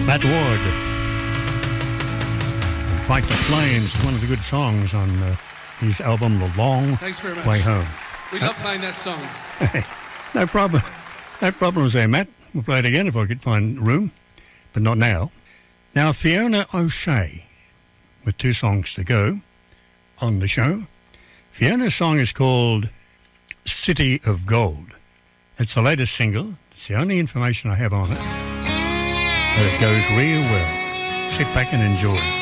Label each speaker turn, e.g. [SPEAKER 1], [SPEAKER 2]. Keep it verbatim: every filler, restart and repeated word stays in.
[SPEAKER 1] Matt Ward. And Fight the Flames is one of the good songs on uh, his album The Long
[SPEAKER 2] Thanks very much.
[SPEAKER 1] Way Home.
[SPEAKER 2] We love playing that song.
[SPEAKER 1] No problem. No problems there, Matt. We'll play it again if I could find room, but not now. Now, Fiona O'Shea, with two songs to go on the show. Fiona's song is called City of Gold. It's the latest single. It's the only information I have on it. But it goes real well. Sit back and enjoy.